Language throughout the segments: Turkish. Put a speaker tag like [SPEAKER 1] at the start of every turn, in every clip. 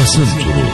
[SPEAKER 1] Basın Turu.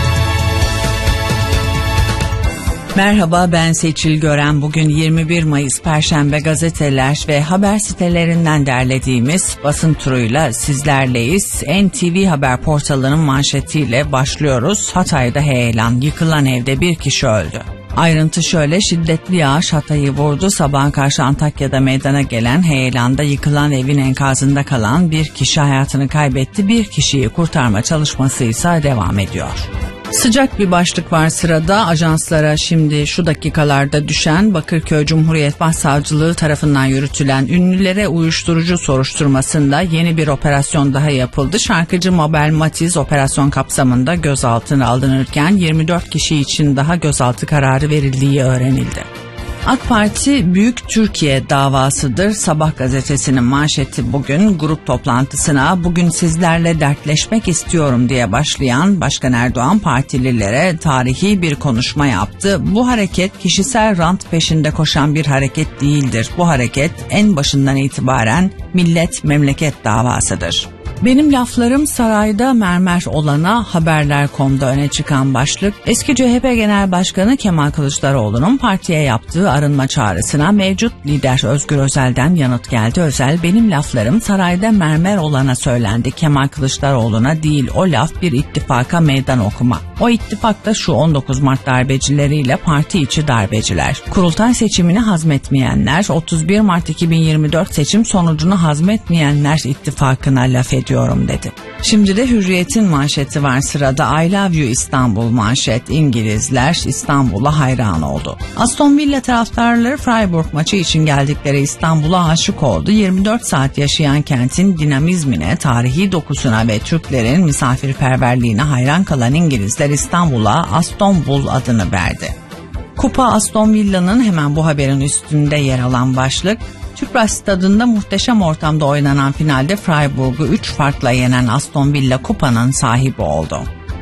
[SPEAKER 2] Merhaba, ben Seçil Gören. Bugün 21 Mayıs Perşembe, gazeteler ve haber sitelerinden derlediğimiz basın turuyla sizlerleyiz. NTV Haber portalının manşetiyle başlıyoruz. Hatay'da heyelan, yıkılan evde bir kişi öldü. Ayrıntı şöyle: şiddetli yağış Hatay'ı vurdu. Sabaha karşı Antakya'da meydana gelen heyelanda yıkılan evin enkazında kalan bir kişi hayatını kaybetti. Bir kişiyi kurtarma çalışması ise devam ediyor. Sıcak bir başlık var sırada. Ajanslara şimdi şu dakikalarda düşen Bakırköy Cumhuriyet Başsavcılığı tarafından yürütülen ünlülere uyuşturucu soruşturmasında yeni bir operasyon daha yapıldı. Şarkıcı Mabel Matiz operasyon kapsamında gözaltına alınırken 24 kişi için daha gözaltı kararı verildiği öğrenildi. AK Parti Büyük Türkiye davasıdır. Sabah gazetesinin manşeti bugün. Grup toplantısına "Bugün sizlerle dertleşmek istiyorum" diye başlayan Başkan Erdoğan partililere tarihi bir konuşma yaptı. Bu hareket kişisel rant peşinde koşan bir hareket değildir. Bu hareket en başından itibaren millet memleket davasıdır. Benim laflarım sarayda mermer olana Haberler.com'da öne çıkan başlık. Eski CHP Genel Başkanı Kemal Kılıçdaroğlu'nun partiye yaptığı arınma çağrısına mevcut lider Özgür Özel'den yanıt geldi. Özel, "Benim laflarım sarayda mermer olana söylendi. Kemal Kılıçdaroğlu'na değil, o laf bir ittifaka meydan okuma. O ittifakta şu 19 Mart darbecileriyle parti içi darbeciler, kurultay seçimini hazmetmeyenler, 31 Mart 2024 seçim sonucunu hazmetmeyenler ittifakına laf ediyorum" dedi. Şimdi de Hürriyet'in manşeti var sırada. "I love you İstanbul" manşet. İngilizler İstanbul'a hayran oldu. Aston Villa taraftarları Freiburg maçı için geldikleri İstanbul'a aşık oldu. 24 saat yaşayan kentin dinamizmine, tarihi dokusuna ve Türklerin misafirperverliğine hayran kalan İngilizler İstanbul'a Astonbull adını verdi. Kupa Aston Villa'nın, hemen bu haberin üstünde yer alan başlık. Tüpraş Stadı'nda muhteşem ortamda oynanan finalde Freiburg'u 3 farkla yenen Aston Villa kupanın sahibi oldu.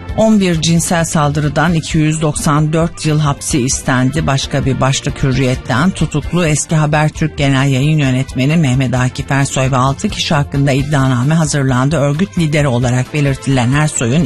[SPEAKER 2] 11 cinsel saldırıdan 294 yıl hapsi istendi. Başka bir başlık Hürriyet'ten. Tutuklu eski Habertürk Genel Yayın Yönetmeni Mehmet Akif Ersoy ve 6 kişi hakkında iddianame hazırlandı. Örgüt lideri olarak belirtilen Ersoy'un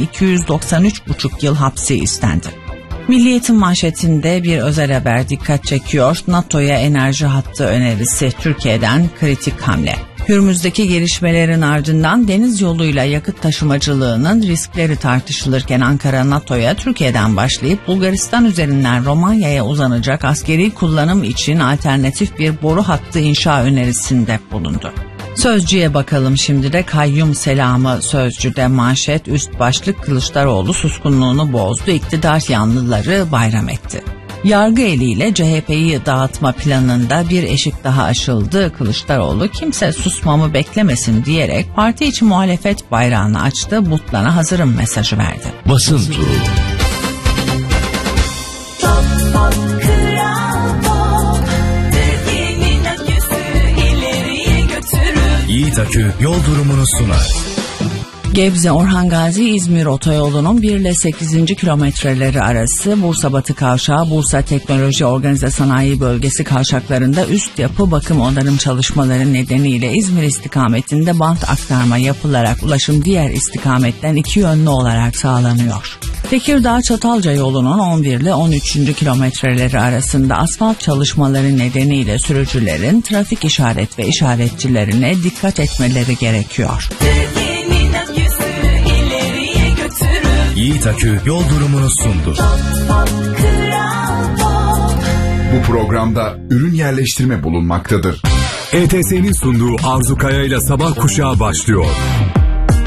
[SPEAKER 2] 293,5 yıl hapsi istendi. Milliyet'in manşetinde bir özel haber dikkat çekiyor. NATO'ya enerji hattı önerisi, Türkiye'den kritik hamle. Hürmüz'deki gelişmelerin ardından deniz yoluyla yakıt taşımacılığının riskleri tartışılırken Ankara NATO'ya Türkiye'den başlayıp Bulgaristan üzerinden Romanya'ya uzanacak askeri kullanım için alternatif bir boru hattı inşa önerisinde bulundu. Sözcü'ye bakalım şimdi de. Kayyum selamı Sözcü'de manşet, üst başlık. Kılıçdaroğlu suskunluğunu bozdu, iktidar yanlıları bayram etti. Yargı eliyle CHP'yi dağıtma planında bir eşik daha aşıldı. Kılıçdaroğlu kimse susmamı beklemesin diyerek parti içi muhalefet bayrağını açtı. Butlana hazırım mesajı verdi.
[SPEAKER 1] Basın Turu.
[SPEAKER 3] Yiğit Akü yol durumunu sunar.
[SPEAKER 2] Gebze Orhan Gazi İzmir otoyolunun 1 ile 8. kilometreleri arası Bursa Batı Kavşağı, Bursa Teknoloji Organize Sanayi Bölgesi kavşaklarında üst yapı bakım onarım çalışmaları nedeniyle İzmir istikametinde bant aktarma yapılarak ulaşım diğer istikametten iki yönlü olarak sağlanıyor. Tekirdağ Çatalca yolunun 11 ile 13. kilometreleri arasında asfalt çalışmaları nedeniyle sürücülerin trafik işaret ve işaretçilerine dikkat etmeleri gerekiyor.
[SPEAKER 3] Yiğit Akü yol durumunu sundu.
[SPEAKER 4] Bu programda ürün yerleştirme bulunmaktadır.
[SPEAKER 3] ETS'nin sunduğu Arzu Kaya ile Sabah Kuşağı başlıyor.